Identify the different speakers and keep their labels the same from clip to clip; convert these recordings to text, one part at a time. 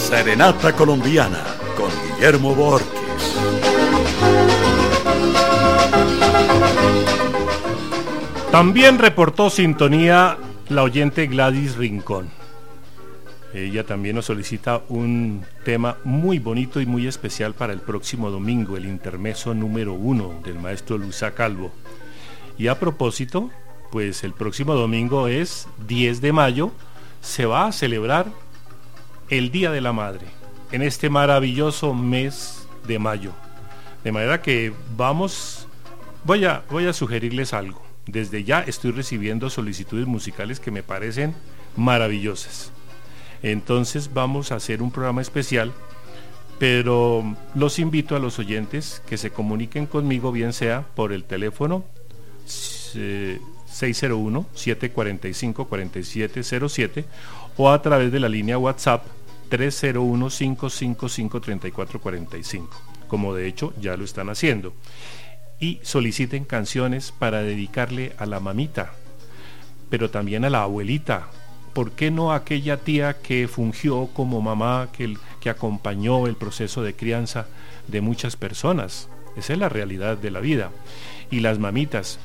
Speaker 1: Serenata Colombiana con Guillermo Borges.
Speaker 2: También reportó sintonía la oyente Gladys Rincón. Ella también nos solicita un tema muy bonito y muy especial para el próximo domingo, el intermezzo número 1 del maestro Luisa Calvo. Y a propósito, pues el próximo domingo es 10 de mayo, se va a celebrar el Día de la Madre, en este maravilloso mes de mayo. De manera que voy a sugerirles algo. Desde ya estoy recibiendo solicitudes musicales que me parecen maravillosas. Entonces vamos a hacer un programa especial, pero los invito a los oyentes que se comuniquen conmigo, bien sea por el teléfono 601-745-4707 o a través de la línea WhatsApp 301-555-3445, como de hecho ya lo están haciendo. Y soliciten canciones para dedicarle a la mamita, pero también a la abuelita. ¿Por qué no a aquella tía que fungió como mamá, que acompañó el proceso de crianza de muchas personas? Esa es la realidad de la vida. Y las mamitas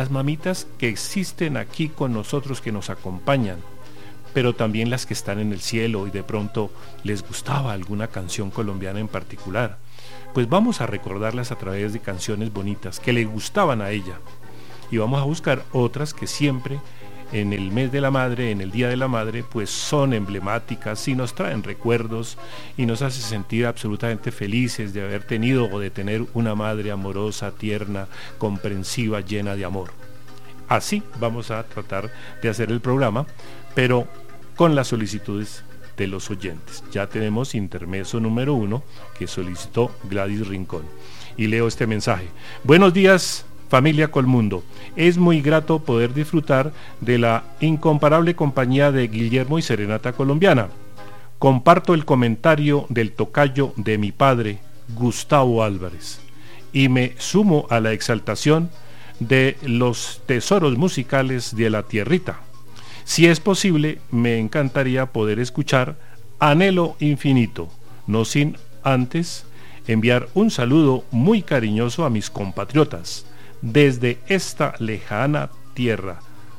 Speaker 2: que existen aquí con nosotros, que nos acompañan, pero también las que están en el cielo y de pronto les gustaba alguna canción colombiana en particular. Pues vamos a recordarlas a través de canciones bonitas que le gustaban a ella, y vamos a buscar otras que siempre en el mes de la madre, en el Día de la Madre, pues son emblemáticas y nos traen recuerdos y nos hace sentir absolutamente felices de haber tenido o de tener una madre amorosa, tierna, comprensiva, llena de amor. Así vamos a tratar de hacer el programa, pero con las solicitudes de los oyentes. Ya tenemos intermezzo número 1 que solicitó Gladys Rincón, y leo este mensaje. Buenos días, familia Colmundo. Es muy grato poder disfrutar de la incomparable compañía de Guillermo y Serenata Colombiana. Comparto el comentario del tocayo de mi padre, Gustavo Álvarez, y me sumo a la exaltación de los tesoros musicales de la tierrita. Si es posible, me encantaría poder escuchar Anhelo Infinito, no sin antes enviar un saludo muy cariñoso a mis compatriotas desde esta lejana tierra,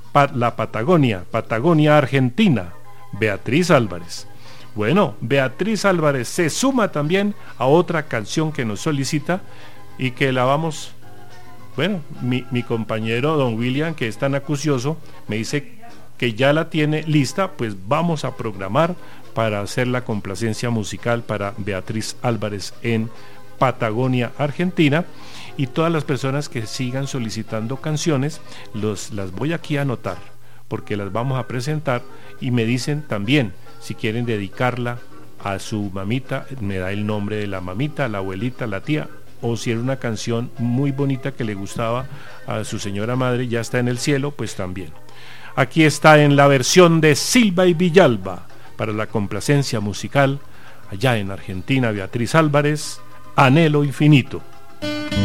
Speaker 2: la Patagonia Argentina, Beatriz Álvarez. Bueno, Beatriz Álvarez se suma también a otra canción que nos solicita y que la vamos... Bueno, mi compañero don William, que es tan acucioso, me dice que ya la tiene lista, pues vamos a programar para hacer la complacencia musical para Beatriz Álvarez en Patagonia, Argentina. Y todas las personas que sigan solicitando canciones, las voy aquí a anotar, porque las vamos a presentar, y me dicen también si quieren dedicarla a su mamita, me da el nombre de la mamita, la abuelita, la tía, o si era una canción muy bonita que le gustaba a su señora madre, ya está en el cielo, pues también. Aquí está en la versión de Silva y Villalba, para la complacencia musical, allá en Argentina, Beatriz Álvarez, Anhelo Infinito.